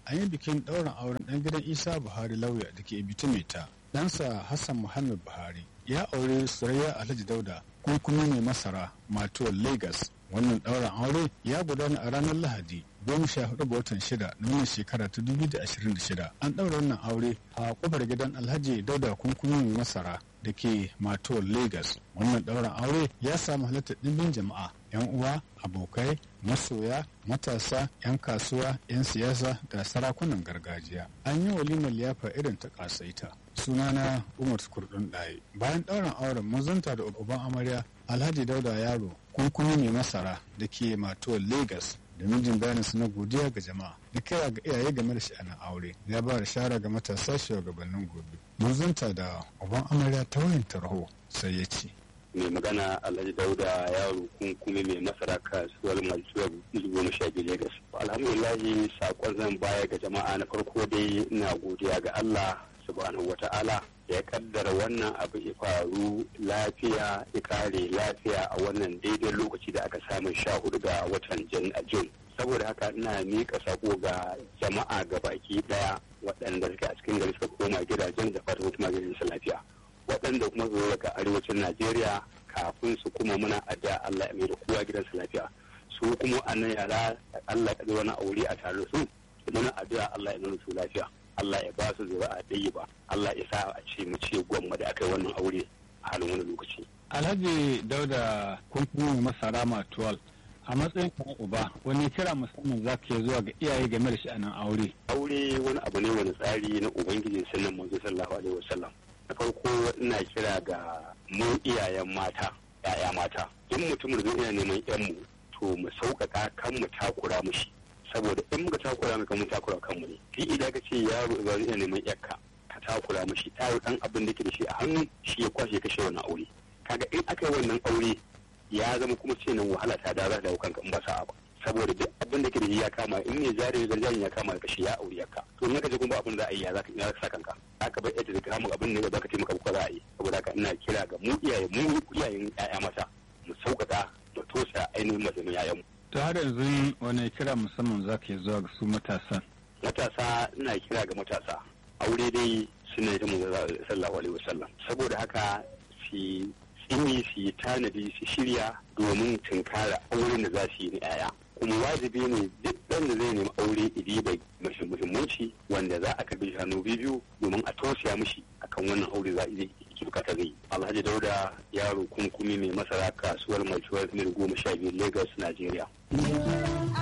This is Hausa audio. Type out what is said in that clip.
an yi bikin ɗaurin auren ɗan gidan Isa Buhari lauya da ke Bitimeta. Ɗansa Hassan Muhammad Buhari ya aure Surayya Alhaji Dauda kunkumi mai masara Matuwar Lagos. Wannan ɗaurin aure ya gudana a ranar Lahadi 14 ga watan 6 na wannan shekara ta 2026. An ɗaura wannan aure a kofar gidan Alhaji Dauda kunkumi mai masara da ke Matuwar Lagos. Wannan ɗaurin aure ya samu halartar ɗimbin jama'a, 'yan uwa, abokai, masoya, matasa, 'yan kasuwa, 'yan siyasa da sarakunan gargajiya. An yi walimar liyafa irin ta ƙasaita. Sunana Umar Kurdun Ɗaye. Bayan ɗaurin auren mun zanta da uban amarya Alhaji Dauda Yaro kunkumi mai masara da ke Matuwar Lagos da mijin bayanin su na godiya ga jama'a da kira ga iyaye game da sha'anin aure. Ya ba da shara ga matasa shugabannin gobe. Mun zanta da uban amarya ta wayan tarho sai ya ce. Mai magana Alhaji Dauda Yaro kunkumi mai masara kasuwar Matuwar 12 Lagos. Alhamdulillahi sakon zan baya ga jama'a na farko dai ina godiya ga Allah subhanahu wata'ala da ya kaddara wannan abu ya faru lafiya ya kare lafiya a wannan daidai lokaci da aka samu 14 ga watan Jun. Saboda haka ina miƙa sako ga jama'a ga baki daya waɗanda suke a cikin gari suka koma gidajen da fatan kuma gidan su lafiya. Waɗanda kuma zo daga arewacin Najeriya kafin su kuma muna addu'a Allah ya mai da kowa gidansu lafiya. Su kuma annan yara Allah ya wani aure a tare su muna addu'a Allah ya nuna su lafiya. Allah ya ba su zuri'a ɗaya ba. Allah ya sa a ce mu ce gwamma da aka yi wannan aure a halin wani lokaci. Alhaji Dauda kunkumi masara Matuwal, a matsayin kan uba wani kira musamman za ka zuwa ga iyaye game da sha'anin aure. Aure wani abu ne wani tsari na Ubangiji sallan manzo sallallahu alaihi wasallam. Na farko ina kira ga mu iyayen mata, 'ya'ya mata. In mutum da zai neman 'yanmu to mu sauƙaƙa kan mu takura mushi. Saboda in muka takura maka mun takura kanmu ne. Fi idan ka ce yaro ba zai neman yakka ka takura mashi ta dan abin da ke da shi a hannu shi ya kwashe kashe wannan aure. Kaga in aka yi wannan aure ya zama kuma ce nan wahala ta da za ta kanka in ba sa'a ba. Saboda duk abin da ke da shi ya kama in ne jari zarjani ya kama kashe ya aure yakka. To in ka je kuma abin da za a yi ya za ka sa kanka. Aka bar yadda da kama abin ne da za ka taimaka ko za a yi. Saboda haka ina kira ga mu iyayen 'ya'ya mata mu sauƙaƙa da tosa ainihin matsayin 'ya'yanmu. Ta har yanzu wani kira musamman za ka yi zuwa ga su matasan? Matasa ina kira ga matasa. Aure dai suna yi ta manzo sallallahu alaihi wasallam. Saboda haka su tsimi su yi tanadi su shirya domin tunkara auren da za su yi na 'ya'ya. Kuma wajibi ne duk ɗan da zai nemi aure idi da muhimmanci wanda za a karbi hannu biyu domin a tausaya mishi akan wannan aure za a yi bukata zai. Alhaji Dauda Yaro kunkumi mai masara kasuwar Matuwar 12 Lagos, Najeriya.